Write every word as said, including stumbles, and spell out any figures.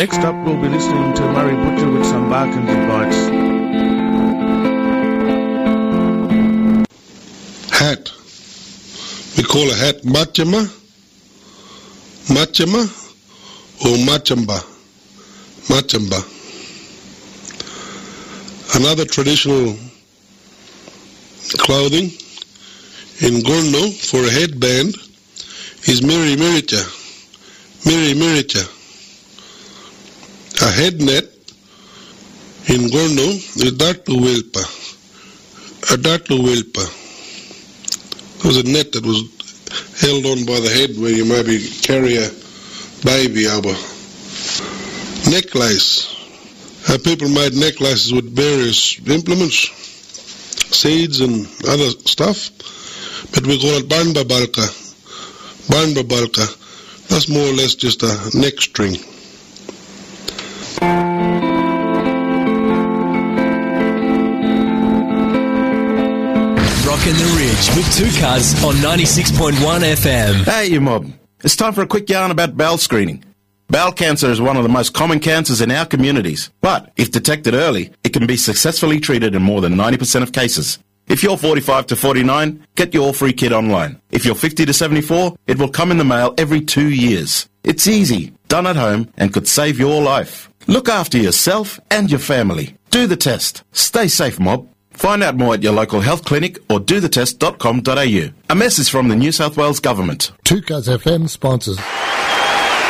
Next up, we'll be listening to Murray Butcher with some Barkindji Bites. Hat. We call a hat machama, machama, or machamba, machamba. Another traditional clothing in Gorno for a headband is miri miricha, miri miricha. A head net in Gorno is dartlu wilpa, a dartlu wilpa. It was a net that was held on by the head where you maybe carry a baby over. Necklace. Uh, people made necklaces with various implements, seeds and other stuff, but we call it barnbabalka. Barnbabalka. That's more or less just a neck string. Rockin' the Ridge with Two Cars on ninety-six point one F M. Hey, you mob. It's time for a quick yarn about bowel screening. Bowel cancer is one of the most common cancers in our communities, but if detected early, it can be successfully treated in more than ninety percent of cases. If you're forty-five to forty-nine, get your free kit online. If you're fifty to seventy-four, it will come in the mail every two years. It's easy, done at home, and could save your life. Look after yourself and your family. Do the test. Stay safe, mob. Find out more at your local health clinic or do the test dot com dot a u. A message from the New South Wales Government. two Cars F M sponsors.